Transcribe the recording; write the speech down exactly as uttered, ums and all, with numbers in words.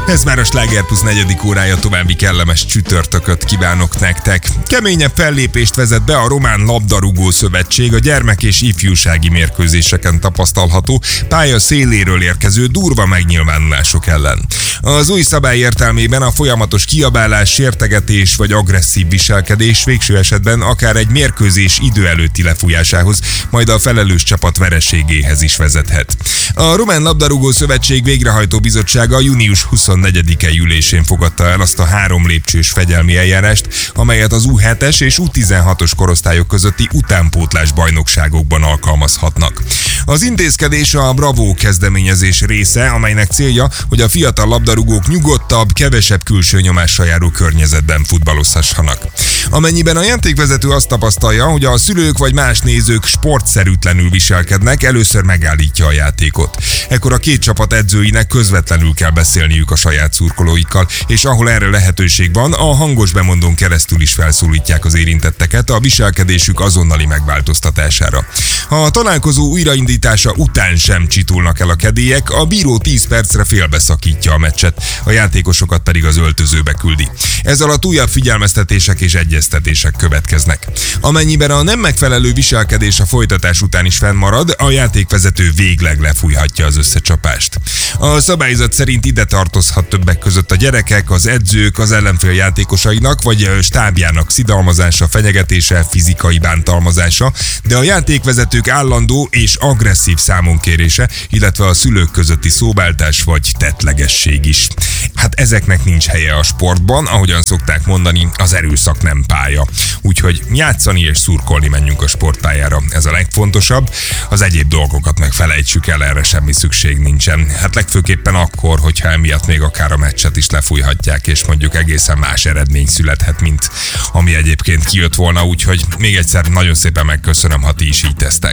Ez már a Sláger Plusz negyedik órája, további kellemes csütörtököt kívánok nektek. Keményebb fellépést vezet be a Román Labdarúgó Szövetség a gyermek- és ifjúsági mérkőzéseken tapasztalható pálya széléről érkező durva megnyilvánulások ellen. Az új szabály értelmében a folyamatos kiabálás, sértegetés vagy agresszív viselkedés végső esetben akár egy mérkőzés idő előtti lefújásához, majd a felelős csapat vereségéhez is vezethet. A Román Labdarúgó Szövetség végrehajtó bizottsága június huszonnegyedike ülésén fogadta el azt a három lépcsős fegyelmi eljárást, amelyet az U hetes és U tizenhatos korosztályok közötti utánpótlás bajnokságokban alkalmazhatnak. Az intézkedés a Bravo kezdeményezés része, amelynek célja, hogy a fiatal labdarúgók nyugodtabb, kevesebb külső nyomással járó környezetben futballozhassanak. Amennyiben a játékvezető azt tapasztalja, hogy a szülők vagy más nézők sportszerűtlenül viselkednek, először megállítja a játékot. Ekkor a két csapat edzőinek közvetlenül kell beszélniük a saját szurkolóikkal, és ahol erre lehetőség van, a hangos bemondón keresztül is felszólítják az érintetteket a viselkedésük azonnali megváltoztatására. Ha a találkozó újraindítása után sem csitulnak el a kedélyek, a bíró tíz percre félbeszakítja a meccset, a játékosokat pedig az öltözőbe küldi. Ez alatt újabb figyelmeztetések és egyeztetések következnek. Amennyiben a nem megfelelő viselkedés a folytatás után is fennmarad, a játékvezető végleg lefújhatja az összecsapást. A szabályzat szerint ide tartozhat többek között a gyerekek, az edzők, az ellenfél játékosainak vagy stábjának szidalmazása, fenyegetése, fizikai bántalmazása, de a játékvezetők állandó és agresszív számonkérése, illetve a szülők közötti szóváltás vagy tettlegesség is. Hát ezeknek nincs helye a sportban, ahogyan szokták mondani, az erőszak nem pálya. Úgyhogy játszani és szurkolni menjünk a sportpályára, ez a legfontosabb. Az egyéb dolgokat meg felejtsük el, erre semmi szükség nincsen. Hát legfőképpen akkor, hogyha emiatt még akár a meccset is lefújhatják, és mondjuk egészen más eredmény születhet, mint ami egyébként kijött volna, úgyhogy még egyszer nagyon szépen megköszönöm, ha ti is így tesztek.